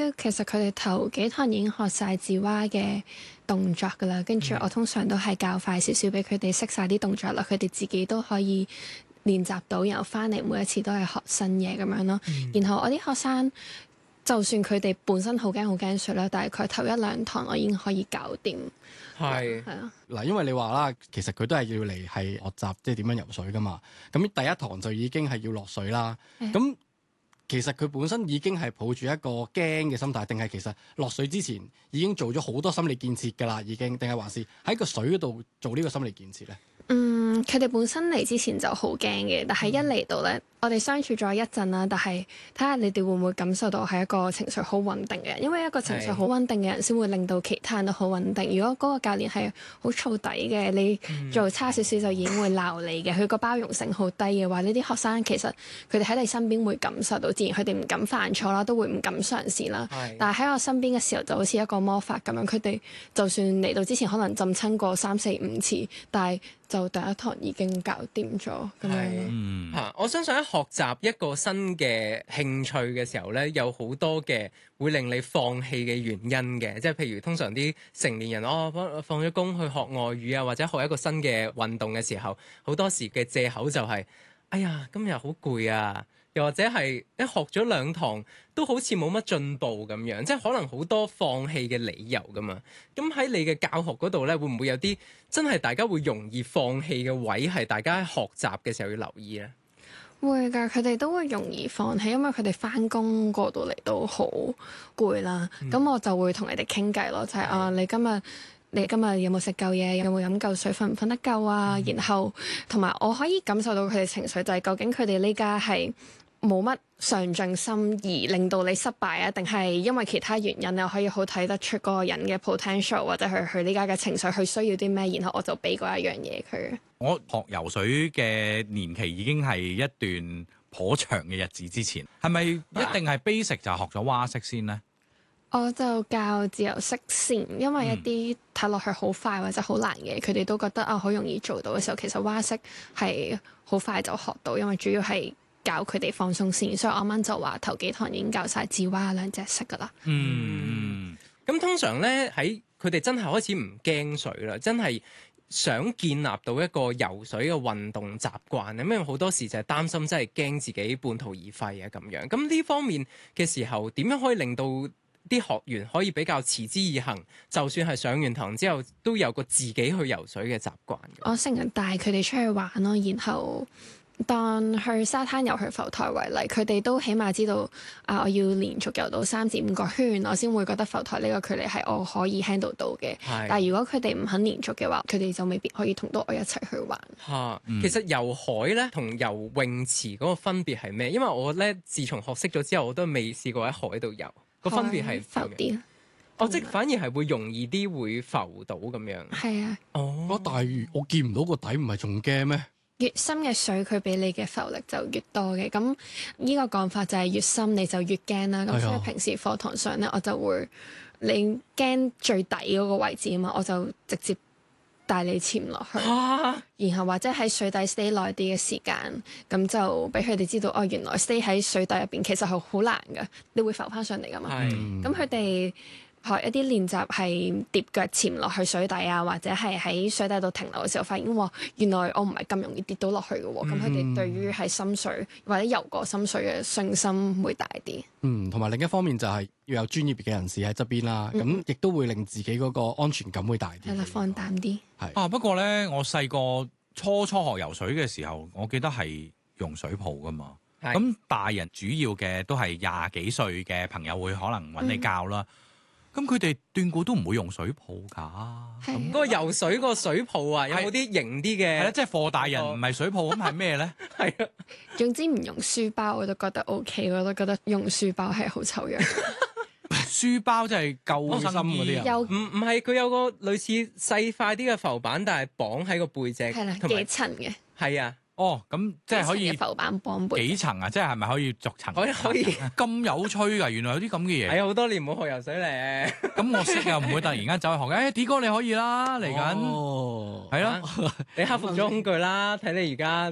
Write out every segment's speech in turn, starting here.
其實佢哋頭幾堂已經學晒字蛙嘅動作㗎啦，跟住我通常都係教快少少俾佢哋識晒啲動作啦，佢哋自己都可以練習到，然後翻嚟每一次都係學新嘢咁樣咯。然後我啲學生就算佢哋本身好驚水啦，但係佢頭一兩堂我已經可以搞掂。係啊， 嗱，因為你話啦，其實佢都係要嚟係學習即係點樣游水噶嘛。咁第一堂就已經係要落水啦。咁其實佢本身已經係抱住一個驚嘅心態，定係其實落水之前已經做咗好多心理建設㗎啦，已經定係還是喺個水嗰度做呢個心理建設咧？ 佢哋本身嚟之前就好驚嘅，但係一嚟到咧，我哋相處咗一陣啦，但係睇下你哋會唔會感受到係一個情緒好穩定嘅人，因為一個情緒好穩定嘅人先會令到其他人都好穩定。如果嗰個教練係好燥底嘅，你做差少少就已經會鬧你嘅，佢個包容性好低嘅話，呢啲學生其實佢哋喺你身邊會感受到，自然佢哋唔敢犯錯啦，都會唔敢嘗試啦。但係喺我身邊嘅時候就好似一個魔法咁樣，佢哋就算嚟到之前可能浸親過3、4、5次，但係就第一堂已經搞掂咗咁樣。 我相信喺學習一個新嘅興趣嘅時候咧，有好多嘅會令你放棄嘅原因嘅，即係譬如通常啲成年人放咗工去學外語啊，或者學一個新嘅運動嘅時候，好多時嘅藉口就係哎呀今日好攰啊，又或者係一學咗2堂都好似冇乜進步咁樣，即係可能好多放棄嘅理由噶嘛。咁喺你嘅教學嗰度咧，會唔會有啲真係大家會容易放棄嘅位，係大家喺學習嘅時候要留意咧？ 會㗎，佢哋都會容易放棄，因為佢哋返工過到嚟都好攰啦。咁我就會同你哋傾偈咯，就係你今日有冇食夠嘢？有冇飲夠水？瞓唔瞓得夠啊？然後同埋我可以感受到佢哋情緒，就係究竟佢哋呢家係冇乜上進心而令到你失敗啊，定係因為其他原因你可以好睇得出嗰個人嘅 potential 或者佢呢家嘅情緒，佢需要啲咩，然後我就俾嗰一樣嘢佢。 我學游水嘅年期已經係一段頗長嘅日子之前，係咪一定係 basic 就學咗蛙式先呢？ 我就教自由式先，因為一啲睇落去好快或者好難嘅，佢哋都覺得好容易做到嘅時候，其實蛙式係好快就學到，因為主要係教佢哋放鬆先，所以我啱啱就話頭幾堂已經教晒字蛙2隻式噶啦。 咁通常咧喺佢哋真係開始唔驚水啦，真係想建立到一個游水嘅運動習慣，因為好多時就係擔心真係驚自己半途而廢啊咁樣。咁呢方面嘅時候，點樣可以令到啲學員可以比較持之以恆，就算係上完堂之後都有個自己去游水嘅習慣？ 我成日帶佢哋出去玩咯，然後當去沙灘游去浮台為例，佢哋都起碼知道我要連續游到3至5個圈，我先會覺得浮台呢個距離係我可以 handle 到嘅。但係如果佢哋唔肯連續嘅話，佢哋就未必可以同到我一齊去玩。 其實游海咧同游泳池嗰個分別係咩？因為我咧自從學識咗之後，我都未試過喺海度游。個分別係浮啲， 即反而係會容易啲會浮到咁樣。 係啊。 但係我見唔到個底，唔係仲驚咩？ 越深嘅水，佢俾你嘅浮力就越多嘅。咁呢個講法就係越深你就越驚啦。咁所以平時課堂上咧，我就會你驚最底嗰個位置啊嘛，我就直接帶你潛落去，然後或者喺水底 stay 耐啲嘅時間，咁就俾佢哋知道原來 stay 喺水底入邊其實係好難㗎，你會浮翻上嚟㗎嘛。咁佢哋學一啲練習係疊腳潛落去水底啊，或者係喺水底度停留嘅時候，發現原來我唔係咁容易跌到落去嘅喎。咁佢哋對於喺深水或者游過深水嘅信心會大啲。 同埋另一方面就係要有專業嘅人士喺側邊啦，咁亦都會令自己嗰個安全感會大啲。 係啦，放膽啲。 不過咧，我細個初學游水嘅時候，我記得係用水泡噶嘛。咁大人主要嘅都係20幾歲嘅朋友會可能揾你教啦。咁佢哋斷估都唔會用水泡㗎。 嗰個游水個水泡啊，有冇啲型啲嘅？ 係啦，即係課大人唔係水泡，咁係咩咧？ 係啊， 總之唔用書包我都覺得 OK， 我都覺得用書包係好醜樣。 書包真係救生嗰啲啊？ 唔係，佢有個類似細塊啲嘅浮板，但係綁喺個背脊。 係啦，幾層嘅。 係啊。 咁即係可以浮板綁背幾層啊？即係咪可以逐層？ 可以咁有趣㗎！原來有啲咁嘅嘢。 係啊，好多年冇學游水咧。 咁我識又唔會突然間走去學嘅。D 哥你可以啦，嚟緊。係咯， 你克服咗恐懼啦，睇你而家。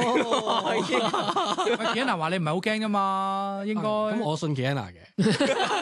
Kiana 話你唔係好驚㗎嘛？應該。 咁我信 Kiana 嘅。